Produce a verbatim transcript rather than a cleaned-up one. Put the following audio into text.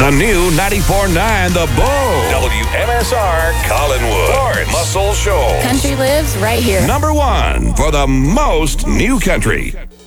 The new ninety-four point nine The Bull. W M S R Collinwood. Lawrence Muscle Shoals. Country lives right here. Number one for the most new country.